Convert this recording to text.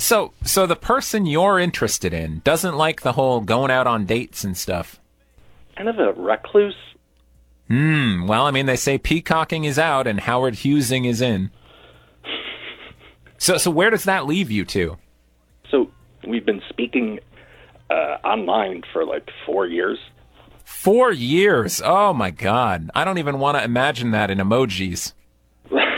So the person you're interested in doesn't like the whole going out on dates and stuff. Kind of a recluse. Well, I mean, they say peacocking is out and Howard Hughesing is in. So where does that leave you two? So we've been speaking online for like 4 years. 4 years? Oh, my God. I don't even want to imagine that in emojis.